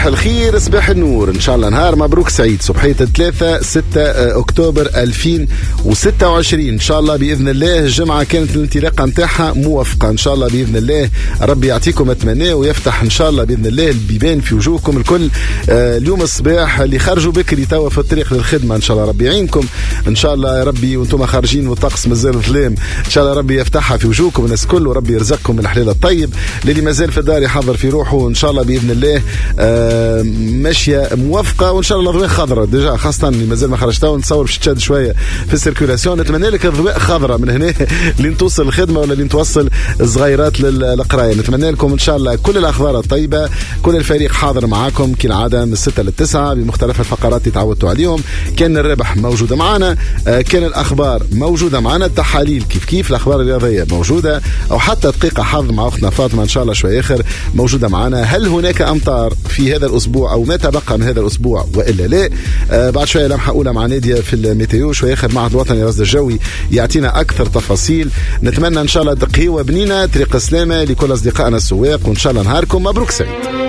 صباح الخير، صباح النور، ان شاء الله نهار مبروك سعيد. صبحية 3/6 اكتوبر 2026 ان شاء الله باذن الله. الجمعة كانت الانطلاقة نتاعها موفقة ان شاء الله باذن الله. ربي يعطيكم اتمنى ويفتح ان شاء الله باذن الله البيبان في وجوهكم الكل. اليوم الصباح اللي خرجوا بكري توا في الطريق للخدمة ان شاء الله ربي يعينكم ان شاء الله يا ربي، وانتم خارجين والطقس مازال ظلام ان شاء الله ربي يفتحها في وجوهكم الناس الكل، وربي يرزقكم من الحلال الطيب. اللي مازال في الدار يحضر في روحه ان شاء الله باذن الله. ماشيه موافقه وان شاء الله الاضواء خضراء ديجا، خاصه اللي مازال ما خرجتها ونتصور باش تشد شويه في السيركولاسيون. نتمنى لك اضواء خضراء من هنا لين توصل الخدمه ولا لين توصل الصغيرات للقرايه. نتمنى لكم ان شاء الله كل الاخبار الطيبه. كل الفريق حاضر معاكم كالعاده من 6 ل 9 بمختلف الفقرات اللي تعودتوا عليهم. كان الربح موجوده معنا، كان الاخبار موجوده معنا، التحاليل كيف الاخبار الرياضيه موجوده، او حتى دقيقه حظ مع اختنا فاطمه ان شاء الله شوي اخر موجوده معنا. هل هناك امطار في هذا الاسبوع او ما تبقى من هذا الاسبوع والا لا؟ بعد شويه لمحه اولى مع ناديه في الميتيو، شوي اخر معهد الوطني للرصد الجوي يعطينا اكثر تفاصيل. نتمنى ان شاء الله قهوه بنينه طريق السلامه لكل اصدقائنا السواق، وان شاء الله نهاركم مبروك سعيد.